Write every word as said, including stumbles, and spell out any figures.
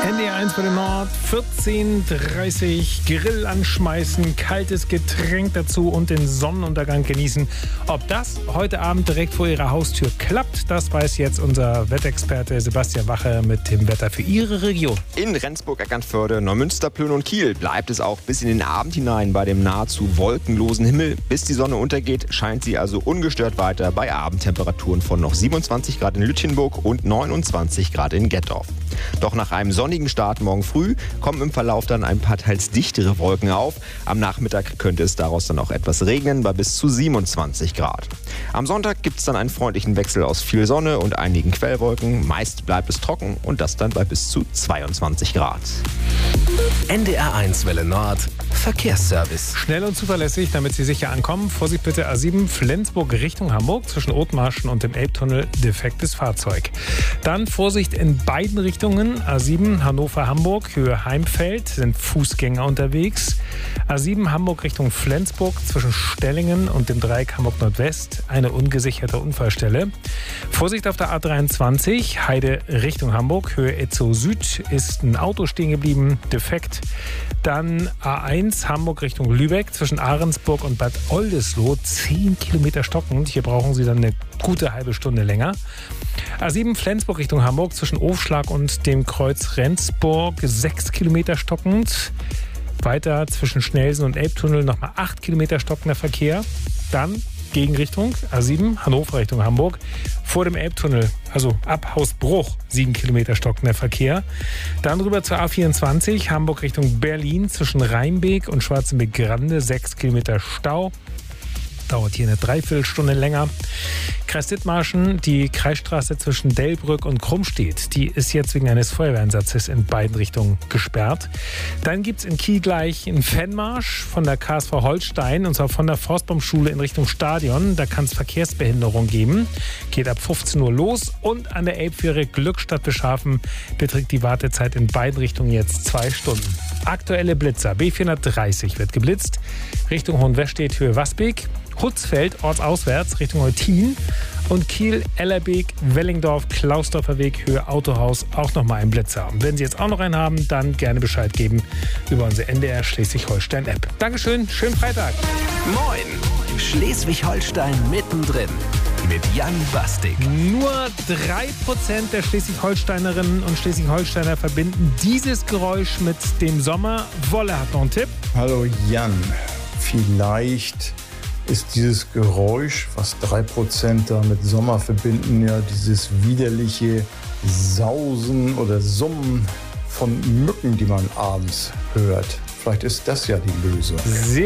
N D R eins für den Nord, vierzehn Uhr dreißig, Grill anschmeißen, kaltes Getränk dazu und den Sonnenuntergang genießen. Ob das heute Abend direkt vor Ihrer Haustür klappt, das weiß jetzt unser Wetterexperte Sebastian Wache mit dem Wetter für Ihre Region. In Rendsburg, Eckernförde, Neumünster, Plön und Kiel bleibt es auch bis in den Abend hinein bei dem nahezu wolkenlosen Himmel. Bis die Sonne untergeht, scheint sie also ungestört weiter bei Abendtemperaturen von noch siebenundzwanzig Grad in Lütchenburg und neunundzwanzig Grad in Gettorf. Doch nach einem sonnigen Start morgen früh kommen im Verlauf dann ein paar teils dichtere Wolken auf. Am Nachmittag könnte es daraus dann auch etwas regnen bei bis zu siebenundzwanzig Grad. Am Sonntag gibt es dann einen freundlichen Wechsel aus viel Sonne und einigen Quellwolken. Meist bleibt es trocken und das dann bei bis zu zweiundzwanzig Grad. N D R eins Welle Nord Verkehrsservice. Schnell und zuverlässig, damit Sie sicher ankommen. Vorsicht bitte A sieben Flensburg Richtung Hamburg zwischen Othmarschen und dem Elbtunnel, defektes Fahrzeug. Dann Vorsicht in beiden Richtungen. A sieben Hannover-Hamburg, Höhe Heimfeld, sind Fußgänger unterwegs. A sieben Hamburg Richtung Flensburg zwischen Stellingen und dem Dreieck Hamburg Nordwest, eine ungesicherte Unfallstelle. Vorsicht auf der A dreiundzwanzig, Heide Richtung Hamburg, Höhe Etzow Süd, ist ein Auto stehen geblieben, defekt. Dann A eins Hamburg Richtung Lübeck zwischen Ahrensburg und Bad Oldesloe, zehn Kilometer stockend. Hier brauchen Sie dann eine gute halbe Stunde länger. A sieben Flensburg Richtung Hamburg zwischen Ofschlag und dem Kreuz Rendsburg, sechs Kilometer stockend. Weiter zwischen Schnelsen und Elbtunnel nochmal acht Kilometer stockender Verkehr. Dann Gegenrichtung A sieben Hannover Richtung Hamburg vor dem Elbtunnel, also ab Hausbruch, sieben Kilometer stockender Verkehr. Dann rüber zur A vierundzwanzig Hamburg Richtung Berlin zwischen Rheinbeek und Schwarzenbeek-Grande, sechs Kilometer Stau. Dauert hier eine Dreiviertelstunde länger. Kreis-Dithmarschen, die Kreisstraße zwischen Delbrück und Krummstedt, die ist jetzt wegen eines Feuerwehreinsatzes in beiden Richtungen gesperrt. Dann gibt es in Kiel gleich einen Fanmarsch von der K S V Holstein, und zwar von der Forstbaumschule in Richtung Stadion. Da kann es Verkehrsbehinderung geben. Geht ab fünfzehn Uhr los und an der Elbfähre Glückstadt Beschafen beträgt die Wartezeit in beiden Richtungen jetzt zwei Stunden. Aktuelle Blitzer. B vierhundertdreißig wird geblitzt Richtung Hohenwestedt, Höhe Wasbeek. Hutzfeld, ortsauswärts, Richtung Eutin. Und Kiel, Ellerbeek, Wellingdorf, Klausdorfer Weg, Höhe Autohaus, auch nochmal ein Blitzer. Und wenn Sie jetzt auch noch einen haben, dann gerne Bescheid geben über unsere N D R Schleswig-Holstein-App. Dankeschön, schönen Freitag. Moin, Schleswig-Holstein mittendrin mit Jan Bastik. Nur drei Prozent der Schleswig-Holsteinerinnen und Schleswig-Holsteiner verbinden dieses Geräusch mit dem Sommer. Wolle hat noch einen Tipp. Hallo Jan, vielleicht ist dieses Geräusch, was drei Prozent da mit Sommer verbinden, ja dieses widerliche Sausen oder Summen von Mücken, die man abends hört. Vielleicht ist das ja die Lösung. Sehr